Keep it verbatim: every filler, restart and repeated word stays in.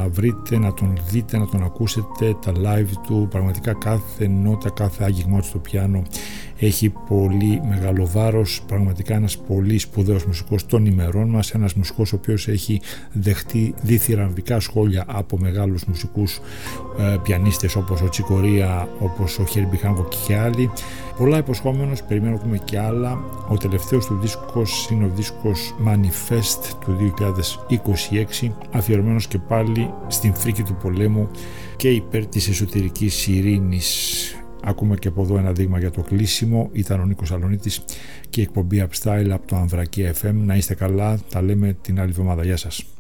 βρείτε, να τον δείτε, να τον ακούσετε, τα live του. Πραγματικά κάθε νότα, κάθε άγγιγμα του στο πιάνο έχει πολύ μεγάλο βάρος. Πραγματικά ένας πολύ σπουδαίος μουσικός των ημερών μας, ένας μουσικός ο οποίος έχει δεχτεί διθυραμβικά σχόλια από μεγάλους μουσικούς ε, πιανίστες όπως ο Τσικορία, όπως ο Χέρμπι Χάνκοκ και άλλοι. Πολλά υποσχόμενος, περιμένω να πούμε και άλλα. Ο τελευταίος του δίσκος είναι ο δίσκος Manifest του δύο χιλιάδες είκοσι έξι, αφιερωμένος και πάλι στην φρίκη του πολέμου και υπέρ της εσωτερικής ειρήνης. Ακούμε και από εδώ ένα δείγμα για το κλείσιμο. Ήταν ο Νίκος Αλονίτης και η εκπομπή Upstyle από το Ανδρακή εφ εμ. Να είστε καλά, τα λέμε την άλλη εβδομάδα. Γεια σας.